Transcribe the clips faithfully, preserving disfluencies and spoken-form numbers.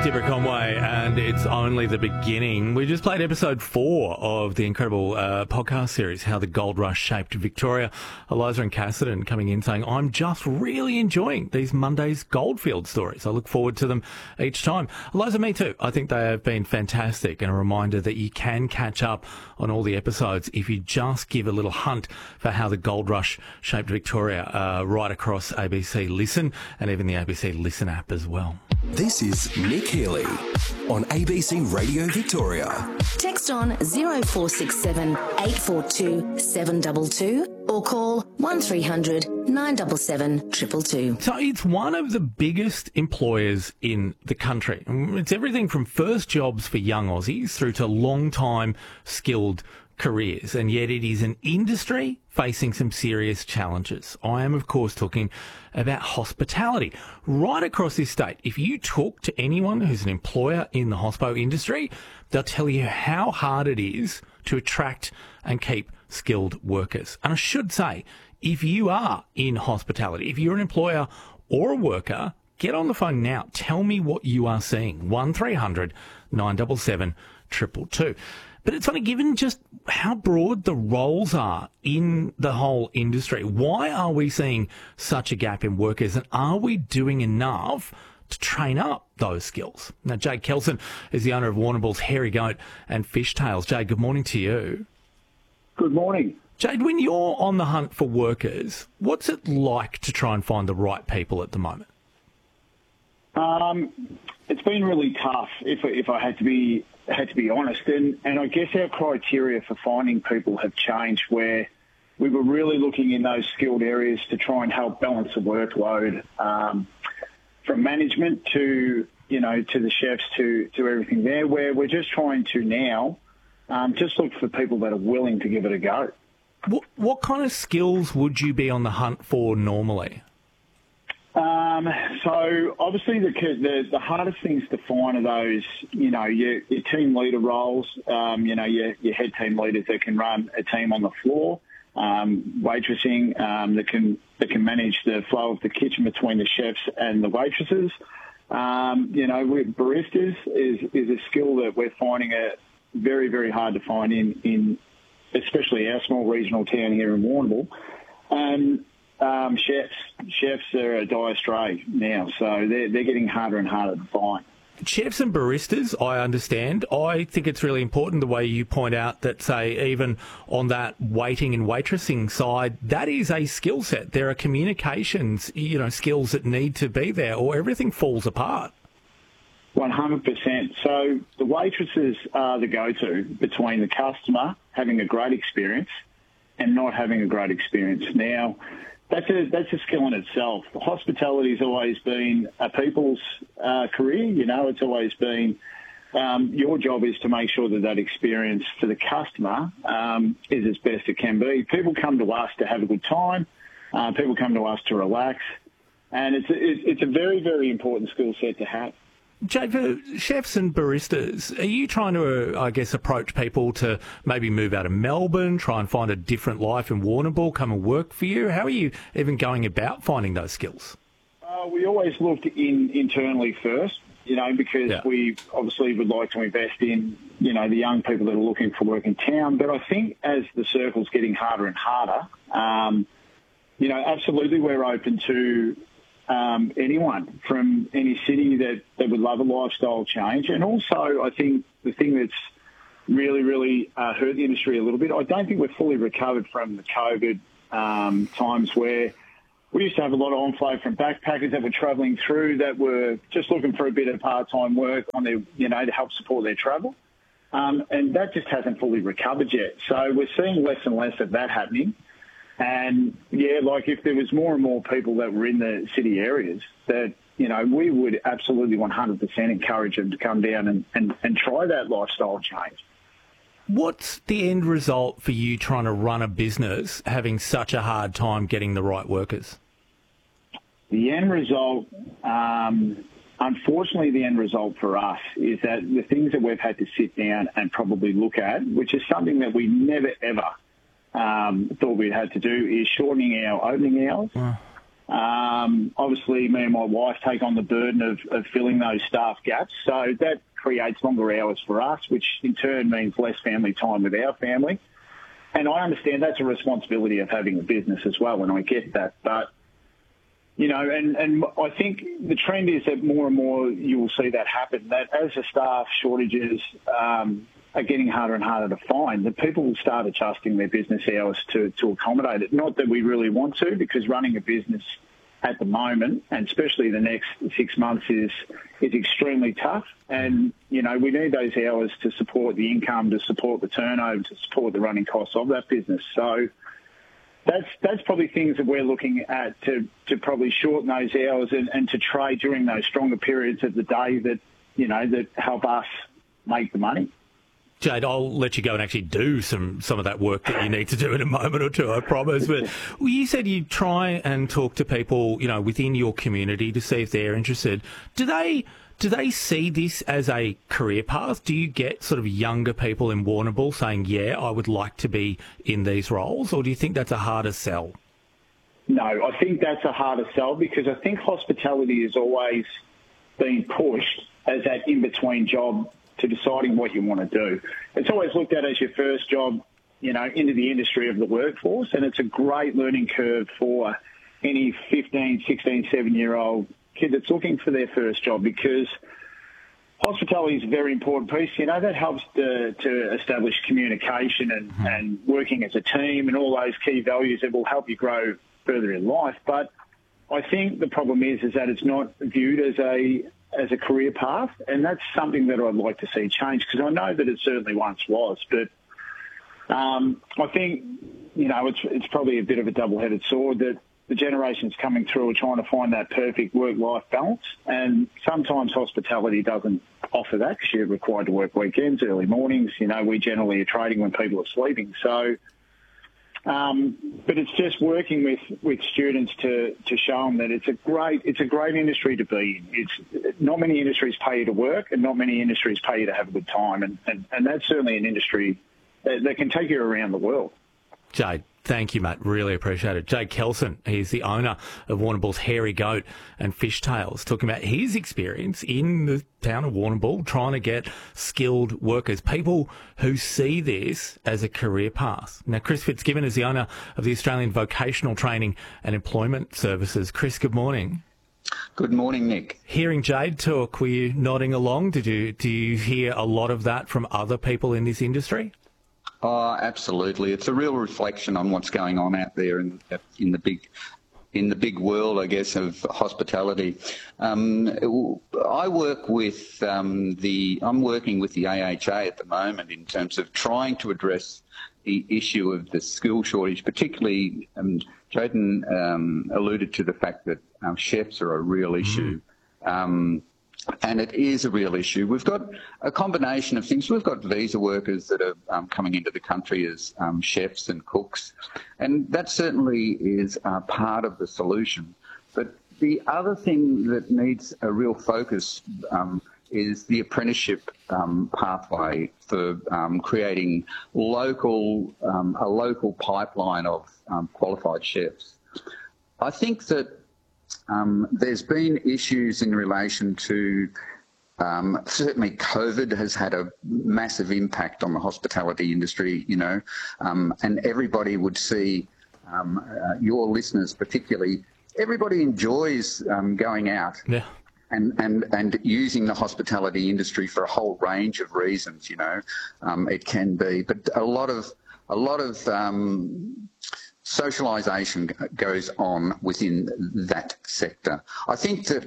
Deborah Conway, and it's only the beginning. We just played episode four of the incredible uh, podcast series, How the Gold Rush Shaped Victoria. Eliza and Cassidy coming in saying, I'm just really enjoying these Monday's Goldfield stories. I look forward to them each time. Eliza, me too. I think they have been fantastic, and a reminder that you can catch up on all the episodes if you just give a little hunt for How the Gold Rush Shaped Victoria uh, right across A B C Listen and even the A B C Listen app as well. This is Nick Healy on A B C Radio Victoria. Text on zero four six seven eight four two seven two two or call one three hundred nine seven seven two two two. So it's one of the biggest employers in the country. It's everything from first jobs for young Aussies through to long-time skilled careers, and yet it is an industry facing some serious challenges. I am, of course, talking about hospitality. Right across this state, if you talk to anyone who's an employer in the hospo industry, they'll tell you how hard it is to attract and keep skilled workers. And I should say, if you are in hospitality, if you're an employer or a worker, get on the phone now. Tell me what you are seeing. one three hundred nine seven seven two two two. But it's funny, given just how broad the roles are in the whole industry, why are we seeing such a gap in workers, and are we doing enough to train up those skills? Now, Jade Kelson is the owner of Warrnambool's Hairy Goat and Fishtails. Jade, good morning to you. Good morning. Jade, when you're on the hunt for workers, what's it like to try and find the right people at the moment? Um, it's been really tough, if if I had to be had to be honest, and and I guess our criteria for finding people have changed, where we were really looking in those skilled areas to try and help balance the workload, um, from management to you know to the chefs to to everything there. Where we're just trying to now um, just look for people that are willing to give it a go. What what kind of skills would you be on the hunt for normally? Um, so obviously the, the the hardest things to find are those, you know, your, your team leader roles, um, you know, your, your head team leaders that can run a team on the floor, um, waitressing, um, that can that can manage the flow of the kitchen between the chefs and the waitresses. Um, you know, with baristas is is a skill that we're finding it very, very hard to find in, in especially our small regional town here in Warrnambool. And Um, chefs, chefs are a dire strait now, so they're, they're getting harder and harder to find. Chefs and baristas, I understand. I think it's really important the way you point out that, say, even on that waiting and waitressing side, that is a skill set. There are communications, you know, skills that need to be there, or everything falls apart. one hundred percent. So the waitresses are the go-to between the customer having a great experience and not having a great experience. Now, That's a that's a skill in itself. Hospitality has always been a people's uh, career. You know, it's always been um, your job is to make sure that that experience for the customer um, is as best it can be. People come to us to have a good time. Uh, people come to us to relax, and it's a, it's a very very important skill set to have. Jade, for chefs and baristas, are you trying to, uh, I guess, approach people to maybe move out of Melbourne, try and find a different life in Warrnambool, come and work for you? How are you even going about finding those skills? Uh, we always looked in internally first, you know, because yeah. we obviously would like to invest in, you know, the young people that are looking for work in town. But I think as the circle's getting harder and harder, um, you know, absolutely we're open to Um, anyone from any city that, that would love a lifestyle change. And also, I think the thing that's really, really uh, hurt the industry a little bit, I don't think we're fully recovered from the COVID um, times where we used to have a lot of on-flow from backpackers that were travelling through that were just looking for a bit of part-time work on their, you know, to help support their travel. Um, and that just hasn't fully recovered yet. So we're seeing less and less of that happening. And, yeah, like if there was more and more people that were in the city areas that, you know, we would absolutely one hundred percent encourage them to come down and, and, and try that lifestyle change. What's the end result for you trying to run a business having such a hard time getting the right workers? The end result, um, unfortunately, the end result for us is that the things that we've had to sit down and probably look at, which is something that we never, ever Um, thought we'd had to do, is shortening our opening hours. Wow. Um, obviously, me and my wife take on the burden of, of filling those staff gaps. So that creates longer hours for us, which in turn means less family time with our family. And I understand that's a responsibility of having a business as well, and I get that. But, you know, and, and I think the trend is that more and more you will see that happen, that as the staff shortages um, are getting harder and harder to find, that people will start adjusting their business hours to, to accommodate it. Not that we really want to, because running a business at the moment, and especially the next six months, is is extremely tough. And, you know, we need those hours to support the income, to support the turnover, to support the running costs of that business. So that's that's probably things that we're looking at to, to probably shorten those hours and, and to trade during those stronger periods of the day that, you know, that help us make the money. Jade, I'll let you go and actually do some, some of that work that you need to do in a moment or two, I promise. But well, you said you try and talk to people, you know, within your community to see if they're interested. Do they do they see this as a career path? Do you get sort of younger people in Warrnambool saying, yeah, I would like to be in these roles? Or do you think that's a harder sell? No, I think that's a harder sell, because I think hospitality has always been pushed as that in-between job to deciding what you want to do. It's always looked at as your first job, you know, into the industry of the workforce, and it's a great learning curve for any fifteen, sixteen, seven-year-old kid that's looking for their first job, because hospitality is a very important piece. You know, that helps to, to establish communication and, mm-hmm. and working as a team and all those key values that will help you grow further in life. But I think the problem is, is that it's not viewed as a as a career path, and that's something that I'd like to see change, because I know that it certainly once was. But um, I think, you know, it's it's probably a bit of a double-headed sword that the generations coming through are trying to find that perfect work-life balance, and sometimes hospitality doesn't offer that, because you're required to work weekends, early mornings. You know, we generally are trading when people are sleeping. So, um, but it's just working with, with students to, to show them that it's a great it's a great industry to be in. It's not many industries pay you to work, and not many industries pay you to have a good time, and, and, and that's certainly an industry that, that can take you around the world. Jade, thank you, mate. Really appreciate it. Jade Kelson, he's the owner of Warrnambool's Hairy Goat and Fishtails, talking about his experience in the town of Warrnambool trying to get skilled workers, people who see this as a career path. Now, Chris Fitzgibbon is the owner of the Australian Vocational Training and Employment Services. Chris, good morning. Good morning, Nick. Hearing Jade talk, were you nodding along? Did you, do you hear a lot of that from other people in this industry? Oh, absolutely. It's a real reflection on what's going on out there in, in the big in the big world, I guess, of hospitality. Um, I work with um, the, I'm working with the A H A at the moment in terms of trying to address the issue of the skill shortage, particularly, um, Jaden um, alluded to the fact that um, chefs are a real issue. Mm. Um, And it is a real issue. We've got a combination of things. We've got visa workers that are um, coming into the country as um, chefs and cooks, and that certainly is uh, part of the solution. But the other thing that needs a real focus um, is the apprenticeship um, pathway for um, creating local um, a local pipeline of um, qualified chefs. I think that Um, there's been issues in relation to, um, certainly COVID has had a massive impact on the hospitality industry, you know, um, and everybody would see, um, uh, your listeners particularly, everybody enjoys um, going out yeah. and, and, and using the hospitality industry for a whole range of reasons, you know, um, it can be, but a lot of, a lot of, um, socialisation goes on within that sector. I think that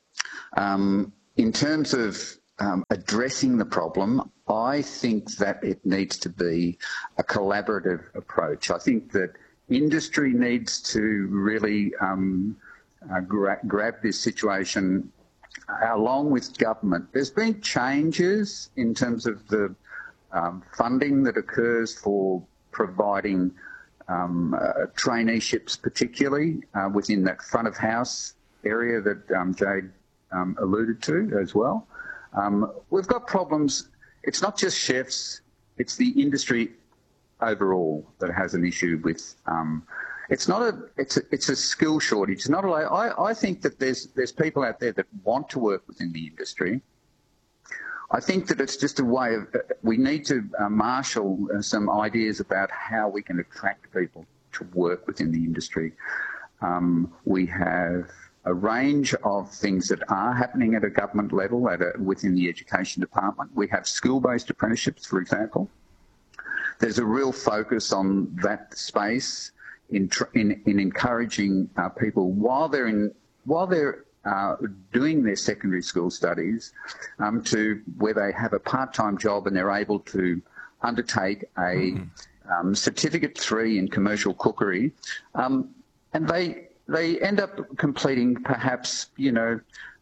um, in terms of um, addressing the problem, I think that it needs to be a collaborative approach. I think that industry needs to really um, uh, gra- grab this situation along with government. There's been changes in terms of the um, funding that occurs for providing Um, uh, traineeships, particularly uh, within that front of house area that um, Jade um, alluded to as well. Um, we've got problems. It's not just chefs, it's the industry overall that has an issue with um, it's not a it's a, it's a skill shortage. It's not a, I, I think that there's there's people out there that want to work within the industry. I think that it's just a way of, we need to uh, marshal uh, some ideas about how we can attract people to work within the industry. Um, we have a range of things that are happening at a government level, at a, within the education department. We have school-based apprenticeships, for example. There's a real focus on that space in tr in, in encouraging uh, people while they're in while they're uh, doing their secondary school studies, um, to where they have a part-time job and they're able to undertake a mm-hmm. um, certificate three in commercial cookery, um, and they they end up completing perhaps you know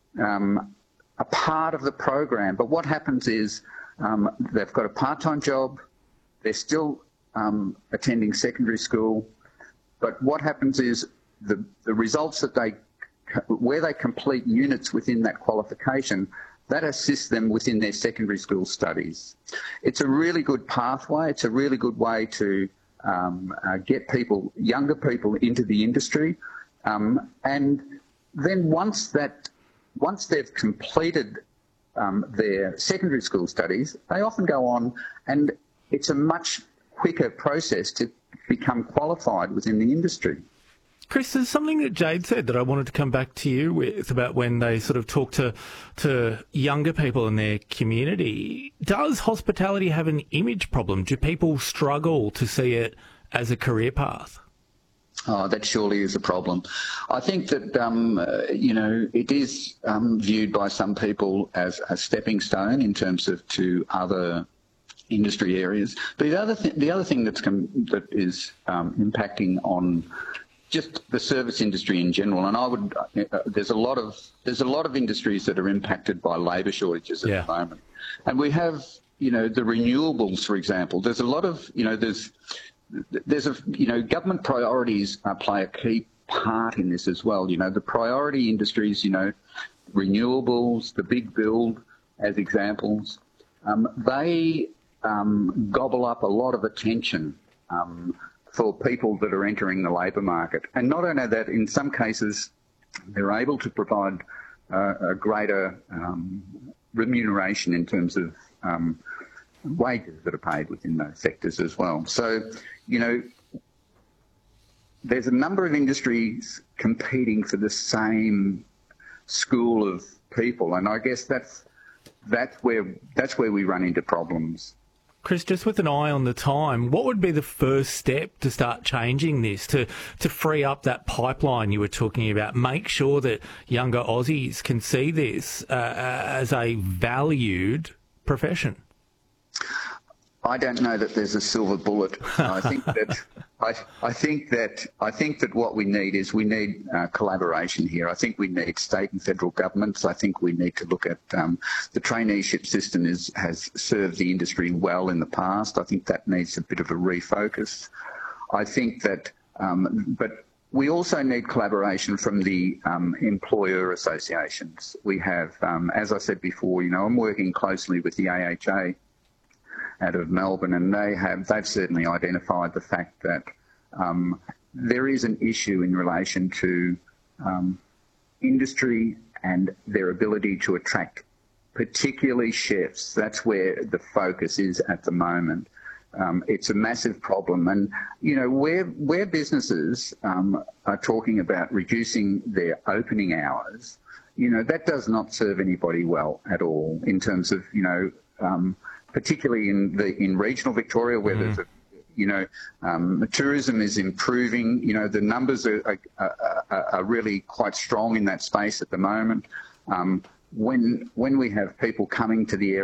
um, a part of the program. But what happens is um, they've got a part-time job. They're still um, attending secondary school, but what happens is the, the results that they, where they complete units within that qualification, that assists them within their secondary school studies. It's a really good pathway. It's a really good way to um, uh, get people, younger people, into the industry. Um, and then once that, once they've completed um, their secondary school studies, they often go on, and it's a much quicker process to become qualified within the industry. Chris, there's something that Jade said that I wanted to come back to you with about when they sort of talk to to younger people in their community. Does hospitality have an image problem? Do people struggle to see it as a career path? Oh, that surely is a problem. I think that, um, uh, you know, it is um, viewed by some people as a stepping stone in terms of to other industry areas. But the other th the other thing that's com that is um, impacting on just the service industry in general, and I would uh, there's a lot of there's a lot of industries that are impacted by labour shortages at yeah. the moment, and we have you know the renewables, for example. There's a lot of you know there's there's a you know government priorities uh, play a key part in this as well. You know the priority industries, you know renewables, the big build as examples, um, they Um, gobble up a lot of attention um, for people that are entering the labour market. And not only that, in some cases, they're able to provide uh, a greater um, remuneration in terms of um, wages that are paid within those sectors as well. So, you know, there's a number of industries competing for the same school of people, and I guess that's that's where that's where we run into problems. Chris, just with an eye on the time, what would be the first step to start changing this, to, to free up that pipeline you were talking about, make sure that younger Aussies can see this uh, as a valued profession? I don't know that there's a silver bullet. I think that I, I think that I think that what we need is we need uh, collaboration here. I think we need state and federal governments. I think we need to look at um, the traineeship system is has served the industry well in the past. I think that needs a bit of a refocus. I think that, um, but we also need collaboration from the um, employer associations. We have, um, as I said before, you know, I'm working closely with the A H A out of Melbourne, and they have they've certainly identified the fact that um, there is an issue in relation to um, industry and their ability to attract particularly chefs. That's where the focus is at the moment. Um, it's a massive problem, and you know where where businesses um, are talking about reducing their opening hours, you know that does not serve anybody well at all in terms of you know um, particularly in the in regional Victoria where mm-hmm. there's a you know um, tourism is improving. You know the numbers are, are, are, are really quite strong in that space at the moment. Um, when when we have people coming to the area